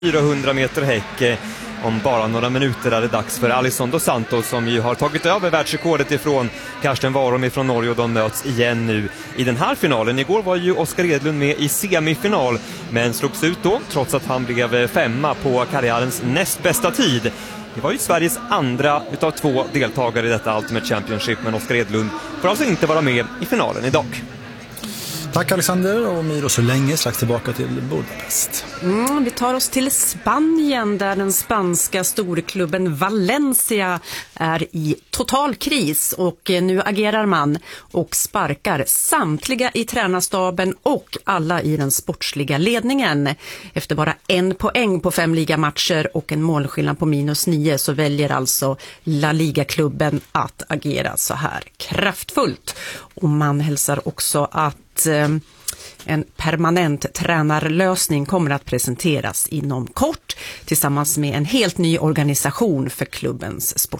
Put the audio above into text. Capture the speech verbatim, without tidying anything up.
fyrahundra meter häck. Om bara några minuter är det dags för Alison dos Santos som ju har tagit över världsrekordet ifrån Karsten Warholm ifrån Norge, och de möts igen nu i den här finalen. Igår var ju Oskar Edlund med i semifinal men slogs ut då trots att han blev femma på karriärens näst bästa tid. Det var ju Sveriges andra utav två deltagare i detta Ultimate Championship, men Oskar Edlund får alltså inte vara med i finalen idag. Tack Alexander, och Miro så länge strax tillbaka till Budapest. Mm, vi tar oss till Spanien där den spanska storklubben Valencia är i total kris, och nu agerar man och sparkar samtliga i tränarstaben och alla i den sportsliga ledningen. Efter bara en poäng på fem ligamatcher och en målskillnad på minus nio så väljer alltså La Liga-klubben att agera så här kraftfullt. Och man hälsar också att en permanent tränarlösning kommer att presenteras inom kort tillsammans med en helt ny organisation för klubbens sport.